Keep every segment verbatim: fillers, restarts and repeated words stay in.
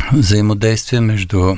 взаимодействие между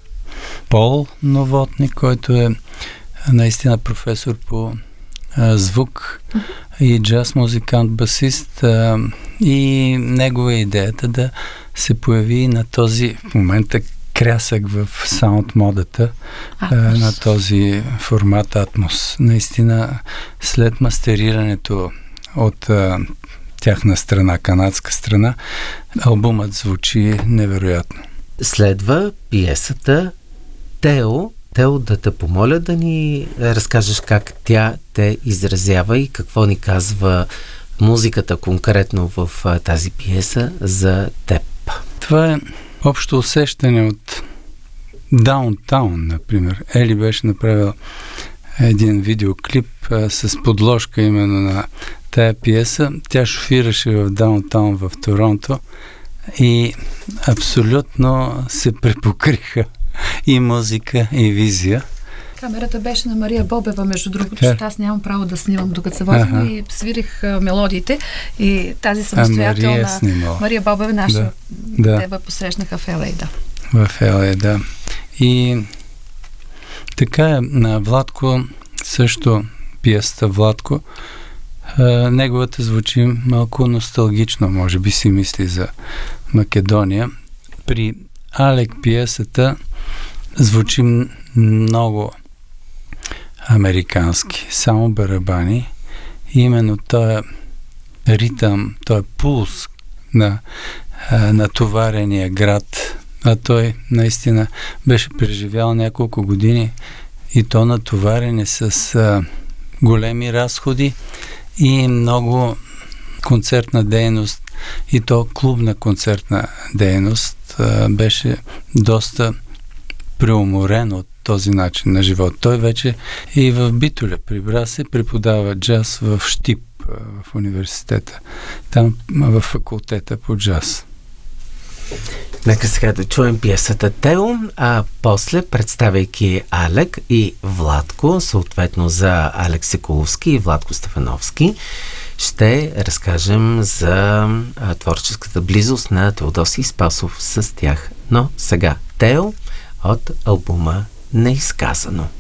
Пол Новотник, който е наистина професор по а, звук и джаз музикант, басист, а, и негова идеята да се появи на този в момента крясък в саунд модата, а, на този формат Атмос. Наистина след мастерирането от а, тяхна страна, канадска страна, албумът звучи невероятно. Следва пиесата Тео. Тео, да те помоля да ни разкажеш как тя те изразява и какво ни казва музиката конкретно в тази пиеса за теб. Това е общо усещане от Даунтаун, например. Ели беше направил един видеоклип а, с подложка именно на тая пиеса. Тя шофираше в Даунтаун в Торонто и абсолютно се препокриха и музика, и визия. Камерата беше на Мария Бобева, между другото, защото аз нямам право да снимам докато се возим, ага. и свирих а, мелодиите и тази самостоятелна Мария, Мария Бобева, наша да. дева, посрещнаха в Ел Ей, да. В Ел Ей, да. И така е, на Владко също пиесата Владко, а, неговата звучи малко носталгично, може би си мисли за Македония. При Алек пиесата звучи много американски, само барабани. И именно този ритъм, този пулс на а, натоварения град, а той наистина беше преживял няколко години и то натоварене с а, големи разходи и много концертна дейност, и то клубна концертна дейност, а, беше доста преуморен от този начин на живот. Той вече и в Битоля прибра се, преподава джаз в Щип, в университета. Там в факултета по джаз. Нека сега да чуем пиесата Тео, а после, представяйки Алек и Владко, съответно за Алек Соколовски и Владко Стефановски, ще разкажем за а, творческата близост на Теодосий Спасов с тях. Но сега Тео от албума Неизказано.